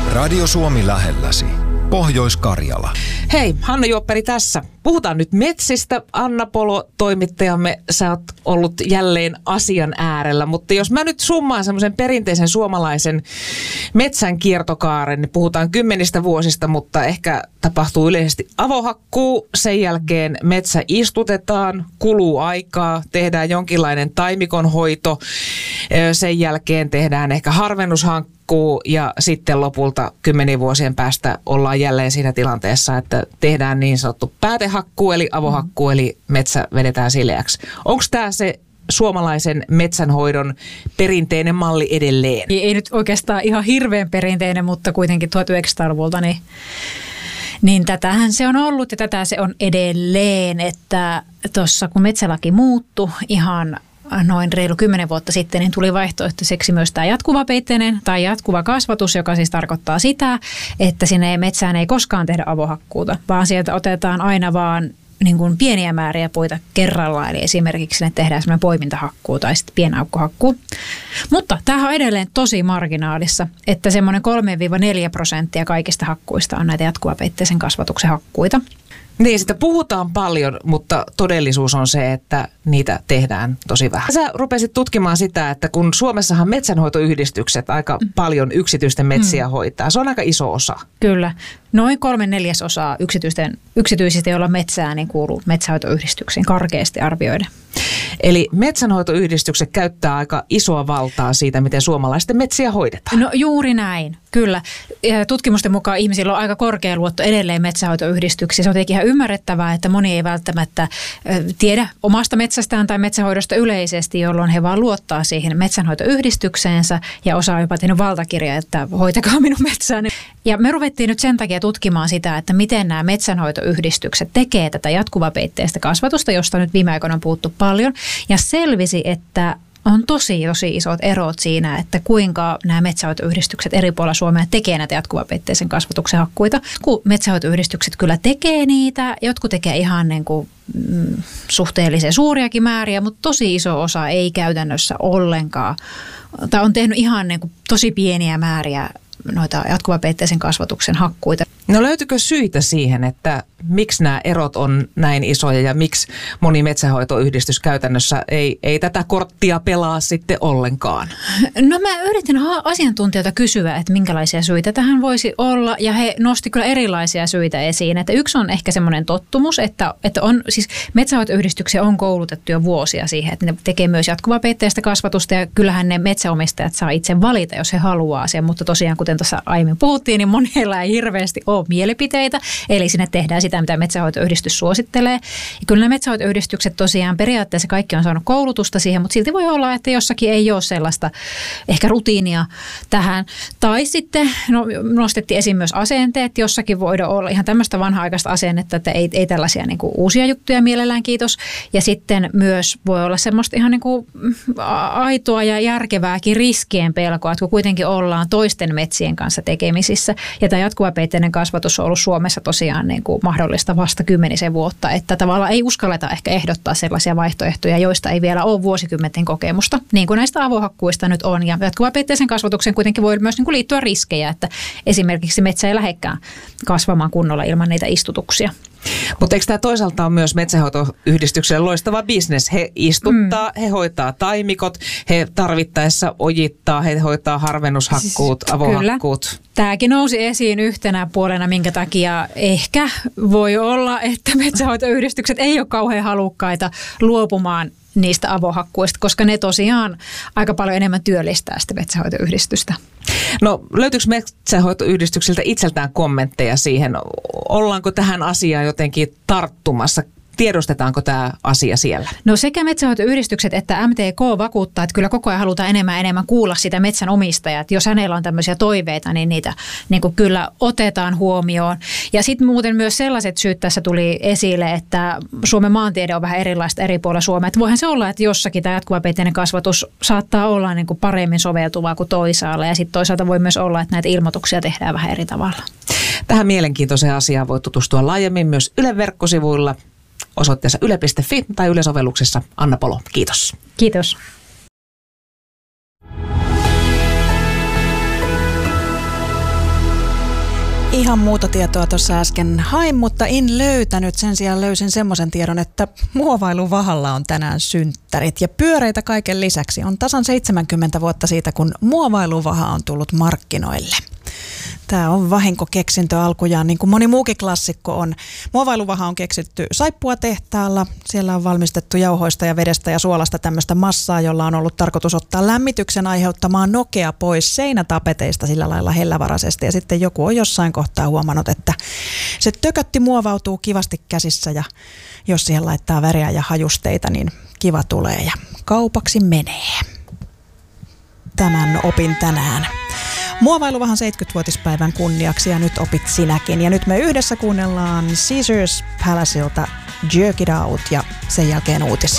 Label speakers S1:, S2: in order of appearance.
S1: Radio Suomi lähelläsi. Pohjois-Karjala.
S2: Hei, Hanna Juopperi tässä. Puhutaan nyt metsistä. Anna Polo, toimittajamme, sä oot ollut jälleen asian äärellä. Mutta jos mä nyt summaan semmoisen perinteisen suomalaisen metsän kiertokaaren, niin puhutaan 10 vuosista, mutta ehkä tapahtuu yleisesti avohakkuu. Sen jälkeen metsä istutetaan, kuluu aikaa, tehdään jonkinlainen taimikonhoito. Sen jälkeen tehdään ehkä harvennushankkuu ja sitten lopulta 10 vuosien päästä ollaan jälleen siinä tilanteessa, että tehdään niin sanottu päätehakkuu eli avohakkuu, eli metsä vedetään sileäksi. Onko tämä se suomalaisen metsänhoidon perinteinen malli edelleen?
S3: Ei nyt oikeastaan ihan hirveän perinteinen, mutta kuitenkin 1900-luvulta niin tätähän se on ollut ja tätä se on edelleen, että tuossa kun metsälaki muuttui ihan noin reilu 10 vuotta sitten, niin tuli vaihtoehtoiseksi myös tämä jatkuvapeitteinen tai jatkuva kasvatus, joka siis tarkoittaa sitä, että sinne metsään ei koskaan tehdä avohakkuuta, vaan sieltä otetaan aina vaan niin kuin pieniä määriä puita kerrallaan, eli esimerkiksi sinne tehdään semmoinen poimintahakkuu tai sitten pienaukkohakkuu. Mutta tämähän on edelleen tosi marginaalissa, että semmoinen 3-4% kaikista hakkuista on näitä jatkuvapeitteisen kasvatuksen hakkuita.
S2: Niin, sitä puhutaan paljon, mutta todellisuus on se, että niitä tehdään tosi vähän. Sä rupesit tutkimaan sitä, että kun Suomessahan metsänhoitoyhdistykset aika paljon yksityisten metsiä hoitaa, se on aika iso osa.
S3: Kyllä. Noin 3/4 yksityisistä, joilla on metsää, niin kuuluu metsänhoitoyhdistyksiin karkeasti arvioiden.
S2: Eli metsänhoitoyhdistykset käyttää aika isoa valtaa siitä, miten suomalaisten metsiä hoidetaan.
S3: No juuri näin, kyllä. Tutkimusten mukaan ihmisillä on aika korkea luotto edelleen metsänhoitoyhdistyksiin. Se on tietenkin ihan ymmärrettävää, että moni ei välttämättä tiedä omasta metsästään tai metsänhoidosta yleisesti, jolloin he vaan luottaa siihen metsänhoitoyhdistykseensä ja osa on jopa tehnyt valtakirja, että hoitakaa minun metsääni. Ja me ruvettiin nyt sen takia tutkimaan sitä, että miten nämä metsänhoitoyhdistykset tekee tätä jatkuvapeitteistä kasvatusta, josta nyt viime aikoina on puhuttu paljon. Ja selvisi, että on tosi isot erot siinä, että kuinka nämä metsänhoitoyhdistykset eri puolilla Suomea tekee näitä jatkuvapeitteisen kasvatuksen hakkuita. Kun metsänhoitoyhdistykset kyllä tekee niitä, jotkut tekee ihan niin kuin suhteellisen suuriakin määriä, mutta tosi iso osa ei käytännössä ollenkaan. Tai on tehnyt ihan niin kuin tosi pieniä määriä noita jatkuvapeitteisen kasvatuksen hakkuita.
S2: No löytyykö syitä siihen, että miksi nämä erot on näin isoja ja miksi moni metsänhoitoyhdistys käytännössä ei tätä korttia pelaa sitten ollenkaan?
S3: No mä yritin asiantuntijoita kysyä, että minkälaisia syitä tähän voisi olla ja he nosti kyllä erilaisia syitä esiin. Että yksi on ehkä semmoinen tottumus, että on siis metsänhoitoyhdistyksiä on koulutettu jo vuosia siihen, että ne tekee myös jatkuvapeitteistä kasvatusta ja kyllähän ne metsäomistajat saa itse valita, jos he haluaa sen, mutta tosiaan kuten tuossa aiemmin puhuttiin, niin monilla ei hirveästi ole mielipiteitä, eli sinne tehdään sitä, mitä metsänhoitoyhdistys suosittelee. Ja kyllä nämä metsänhoitoyhdistykset tosiaan periaatteessa kaikki on saanut koulutusta siihen, mutta silti voi olla, että jossakin ei ole sellaista ehkä rutiinia tähän. Tai sitten nostettiin esiin myös asenteet, jossakin voidaan olla ihan tämmöistä vanha-aikaista asennetta, että ei tällaisia niin kuin uusia juttuja mielellään, kiitos. Ja sitten myös voi olla semmoista ihan niin kuin aitoa ja järkevääkin riskien pelkoa, että kun kuitenkin ollaan toisten metsien kanssa tekemisissä. Ja tämä jatkuvapeitteinen kasvatus on ollut Suomessa tosiaan niin kuin mahdollista vasta 10 vuotta, että tavallaan ei uskalleta ehkä ehdottaa sellaisia vaihtoehtoja, joista ei vielä ole vuosikymmenten kokemusta, niin kuin näistä avohakkuista nyt on. Ja jatkuvapeitteisen kasvatuksen kuitenkin voi myös niin kuin liittyä riskejä, että esimerkiksi metsä ei lähdekään kasvamaan kunnolla ilman niitä istutuksia.
S2: Mutta eikö tämä toisaalta on myös metsänhoitoyhdistykselle loistava bisnes? He istuttaa, he hoitaa taimikot, he tarvittaessa ojittaa, he hoitaa harvennushakkuut, avohakkuut. Kyllä.
S3: Tämäkin nousi esiin yhtenä puolena, minkä takia ehkä voi olla, että metsänhoitoyhdistykset ei ole kauhean halukkaita luopumaan niistä avohakkuista, koska ne tosiaan aika paljon enemmän työllistää sitä metsänhoitoyhdistystä.
S2: No löytyykö metsänhoitoyhdistyksiltä itseltään kommentteja siihen? Ollaanko tähän asiaan jotenkin tarttumassa? Tiedostetaanko tämä asia siellä?
S3: No sekä metsänhoitoyhdistykset että MTK vakuuttaa, että kyllä koko ajan halutaan enemmän kuulla sitä metsänomistajaa. Jos hänellä on tämmöisiä toiveita, niin niitä niin kuin kyllä otetaan huomioon. Ja sitten muuten myös sellaiset syyt tässä tuli esille, että Suomen maantiede on vähän erilaista eri puolilla Suomea. Että voihan se olla, että jossakin tämä jatkuvapeitteinen kasvatus saattaa olla niin kuin paremmin soveltuvaa kuin toisaalla. Ja sitten toisaalta voi myös olla, että näitä ilmoituksia tehdään vähän eri tavalla.
S2: Tähän mielenkiintoiseen asiaan voi tutustua laajemmin myös Ylen verkkosivuilla. Osoitteessa yle.fi tai Yle-sovelluksessa. Anna Polo, kiitos.
S3: Kiitos.
S4: Ihan muuta tietoa tuossa äsken hain, mutta en löytänyt. Sen sijaan löysin semmoisen tiedon, että muovailuvahalla on tänään synttärit. Ja pyöreitä kaiken lisäksi on tasan 70 vuotta siitä, kun muovailuvaha on tullut markkinoille. Tämä on vahinkokeksintö alkujaan, niin kuin moni muukin klassikko on. Muovailuvaha on keksitty saippuatehtaalla. Siellä on valmistettu jauhoista ja vedestä ja suolasta tämmöistä massaa, jolla on ollut tarkoitus ottaa lämmityksen aiheuttamaa nokea pois seinätapeteista sillä lailla hellävaraisesti. Ja sitten joku on jossain kohtaa huomannut, että se tökötti muovautuu kivasti käsissä ja jos siihen laittaa väriä ja hajusteita, niin kiva tulee ja kaupaksi menee. Tämän opin tänään. Muovailuvahan 70-vuotispäivän kunniaksi ja nyt opit sinäkin. Ja nyt me yhdessä kuunnellaan Caesars Palaceilta Jerk It Out ja sen jälkeen uutisia.